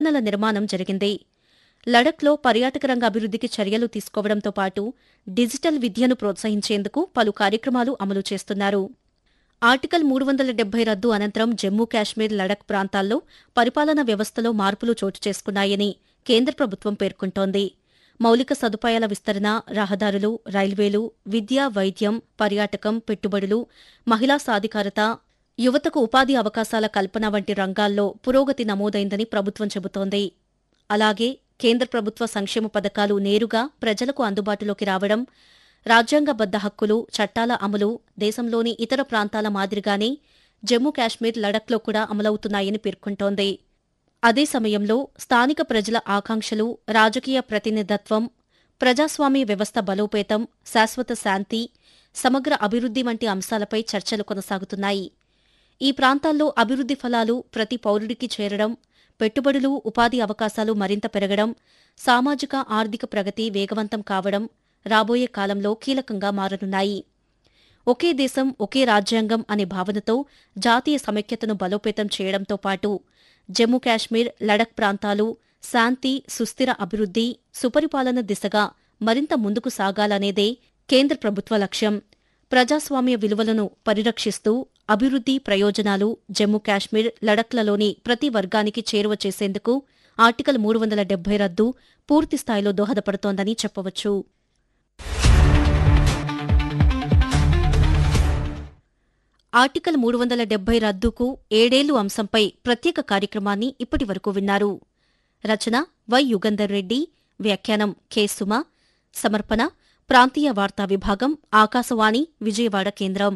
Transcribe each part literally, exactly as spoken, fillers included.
Terminal నిర్మాణం జరిగింది. లడఖ్లో పర్యాటక రంగ అభివృద్ధికి చర్యలు తీసుకోవడంతో పాటు డిజిటల్ విద్యను ప్రోత్సహించేందుకు పలు కార్యక్రమాలు అమలు చేస్తున్నారు. ఆర్టికల్ మూడు వందల డెబ్బై రద్దు అనంతరం జమ్మూ కాశ్మీర్, లడఖ్ ప్రాంతాల్లో పరిపాలనా వ్యవస్థలో మార్పులు చోటు చేసుకున్నాయని కేంద్ర ప్రభుత్వం పేర్కొంటోంది. మౌలిక సదుపాయాల విస్తరణ, రహదారులు, రైల్వేలు, విద్య, వైద్యం, పర్యాటకం, పెట్టుబడులు, మహిళా సాధికారత, యువతకు ఉపాధి అవకాశాల కల్పన వంటి రంగాల్లో పురోగతి నమోదైందని ప్రభుత్వం చెబుతోంది. అలాగే కేంద్ర ప్రభుత్వ సంక్షేమ పథకాలు నేరుగా ప్రజలకు అందుబాటులోకి రావడం, రాజ్యాంగబద్ద హక్కులు, చట్టాల అమలు దేశంలోని ఇతర ప్రాంతాల మాదిరిగానే జమ్మూ కాశ్మీర్, లడఖ్లో కూడా అమలవుతున్నాయని పేర్కొంటోంది. అదే సమయంలో స్థానిక ప్రజల ఆకాంక్షలు, రాజకీయ ప్రతినిధత్వం, ప్రజాస్వామ్య వ్యవస్థ బలోపేతం, శాశ్వత శాంతి, సమగ్ర అభివృద్ధి వంటి అంశాలపై చర్చలు కొనసాగుతున్నాయి. ఈ ప్రాంతాల్లో అభివృద్ధి ఫలాలు ప్రతి పౌరుడికి చేరడం, పెట్టుబడులు, ఉపాధి అవకాశాలు మరింత పెరగడం, సామాజిక ఆర్థిక ప్రగతి వేగవంతం కావడం రాబోయే కాలంలో కీలకంగా మారనున్నాయి. ఒకే దేశం, ఒకే రాజ్యాంగం అనే భావనతో జాతీయ సమైక్యతను బలోపేతం చేయడంతో పాటు జమ్మూ కాశ్మీర్, లడఖ్ ప్రాంతాలు శాంతి, సుస్థిర అభివృద్ధి, సుపరిపాలన దిశగా మరింత ముందుకు సాగాలనేదే కేంద్ర ప్రభుత్వ లక్ష్యం. ప్రజాస్వామ్య విలువలను పరిరక్షిస్తూ అభివృద్ధి ప్రయోజనాలు జమ్మూ కాశ్మీర్, లడఖ్లలోని ప్రతి వర్గానికి చేరువ చేసేందుకు ఆర్టికల్ మూడు వందల డెబ్బై రద్దు పూర్తిస్థాయిలో దోహదపడుతోందని చెప్పవచ్చు. ఆర్టికల్ మూడు వందల డెబ్బై రద్దుకు ఏడేళ్లు అంశంపై ప్రత్యేక కార్యక్రమాన్ని ఇప్పటివరకు విన్నారు. రచన వై యుగంధర్ రెడ్డి, వ్యాఖ్యానం కె సుమ, సమర్పణ ప్రాంతీయ వార్తా విభాగం, ఆకాశవాణి విజయవాడ కేంద్రం.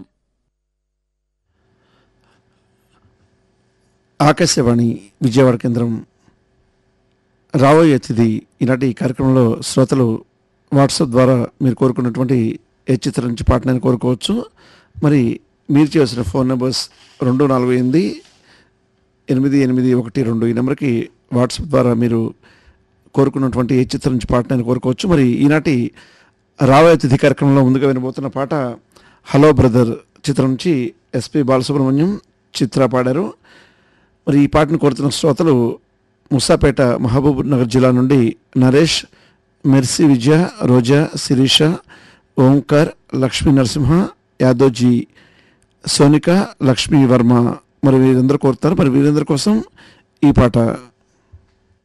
ఆకాశవాణి విజయవాడ కేంద్రం. రాబోయే అతిథి ఈనాటి కార్యక్రమంలో శ్రోతలు వాట్సాప్ ద్వారా మీరు కోరుకున్నటువంటి ఏ చిత్రం నుంచి పాటనని కోరుకోవచ్చు. మరి మీరు చేసిన ఫోన్ నెంబర్స్ రెండు నాలుగు ఎనిమిది ఎనిమిది ఎనిమిది ఒకటి రెండు ఈ నెంబర్కి వాట్సాప్ ద్వారా మీరు కోరుకున్నటువంటి ఏ చిత్రం నుంచి పాటనని కోరుకోవచ్చు. మరి ఈనాటి రాబోయే అతిథి కార్యక్రమంలో ముందుగా వినబోతున్న పాట హలో బ్రదర్ చిత్రం నుంచి ఎస్పి బాలసుబ్రహ్మణ్యం, చిత్ర పాడారు. మరి ఈ పాటను కోరుతున్న శ్రోతలు ముసాపేట, మహబూబ్ నగర్ జిల్లా నుండి నరేష్, మెర్సీ, విజయ, రోజా, శిరీష, ఓంకార్, లక్ష్మీ నరసింహ, యాదోజీ, సోనిక, లక్ష్మీ వర్మ. మరి వీరందరూ కోరుతారు. మరి వీరందరి కోసం ఈ పాట.